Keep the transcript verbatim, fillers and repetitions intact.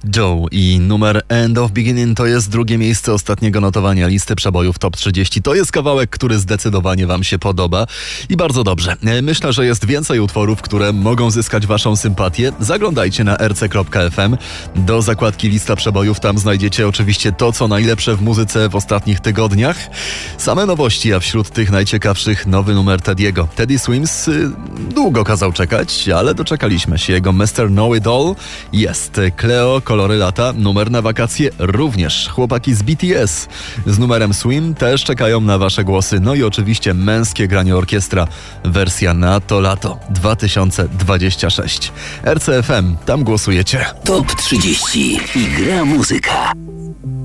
Joe i numer End of Beginning to jest drugie miejsce ostatniego notowania listy przebojów Top trzydzieści. To jest kawałek, który zdecydowanie wam się podoba i bardzo dobrze. Myślę, że jest więcej utworów, które mogą zyskać waszą sympatię. Zaglądajcie na r c kropka f m do zakładki lista przebojów. Tam znajdziecie oczywiście to, co najlepsze w muzyce w ostatnich tygodniach. Same nowości, a wśród tych najciekawszych nowy numer Teddy'ego. Teddy Swims y, długo kazał czekać, ale doczekaliśmy się. Jego mister Know It All jest. Cleo, Kolory lata, numer na wakacje również. Chłopaki z B T S z numerem Swim też czekają na wasze głosy. No i oczywiście męskie granie orkiestra, wersja na to lato dwa tysiące dwudziesty szósty. R C F M, tam głosujecie. Top trzydzieści i gra muzyka.